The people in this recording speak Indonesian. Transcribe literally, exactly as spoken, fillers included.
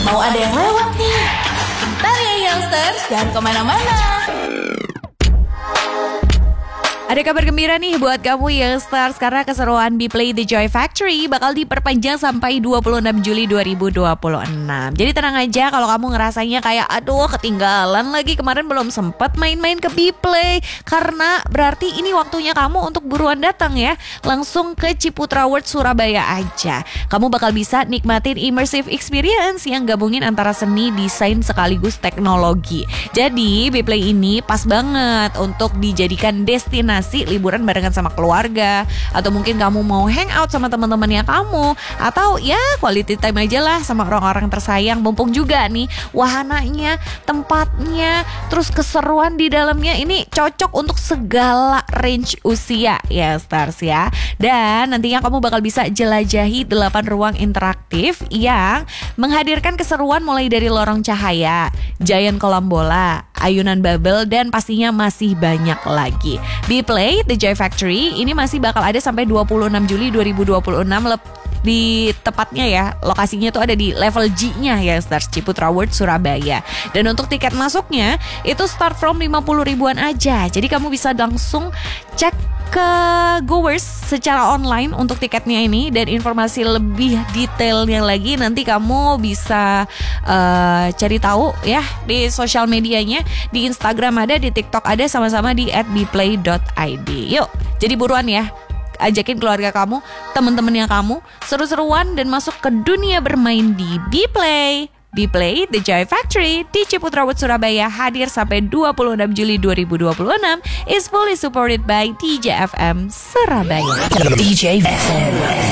Mau ada yang lewat nih. Bentar ya youngsters, jangan kemana-mana. Ada kabar gembira nih buat kamu youngsters, karena keseruan Bplay The Joy Factory bakal diperpanjang sampai dua puluh enam Juli dua ribu dua puluh enam. Jadi tenang aja kalau kamu ngerasanya kayak aduh ketinggalan lagi, kemarin belum sempat main-main ke Bplay, karena berarti ini waktunya kamu untuk buruan datang ya. Langsung ke Ciputra World Surabaya aja. Kamu bakal bisa nikmatin immersive experience yang gabungin antara seni, desain sekaligus teknologi. Jadi Bplay ini pas banget untuk dijadikan destinasi liburan barengan sama keluarga, atau mungkin kamu mau hangout sama teman-temannya kamu, atau ya quality time aja lah sama orang-orang tersayang. Mumpung juga nih wahananya, tempatnya, terus keseruan di dalamnya ini cocok untuk segala range usia ya stars ya. Dan nantinya kamu bakal bisa jelajahi delapan ruang interaktif yang menghadirkan keseruan mulai dari lorong cahaya, giant kolam bola, ayunan bubble, dan pastinya masih banyak lagi. Bplay The Joy Factory ini masih bakal ada sampai dua puluh enam Juli dua ribu dua puluh enam, lep- di tepatnya ya, lokasinya tuh ada di level G-nya ya Stars, Ciputra World Surabaya. Dan untuk tiket masuknya itu start from lima puluh ribuan aja. Jadi kamu bisa langsung cek ke Goers secara online untuk tiketnya ini, dan informasi lebih detailnya lagi nanti kamu bisa uh, cari tahu ya di sosial medianya, di Instagram ada, di TikTok ada, sama-sama di at bplay dot i d. Yuk, jadi buruan ya, ajakin keluarga kamu, teman-temannya kamu, seru-seruan dan masuk ke dunia bermain di Bplay. Bplay The Joy Factory di Ciputra World Surabaya hadir sampai dua puluh enam Juli dua ribu dua puluh enam, is fully supported by D J F M Surabaya. D J F M.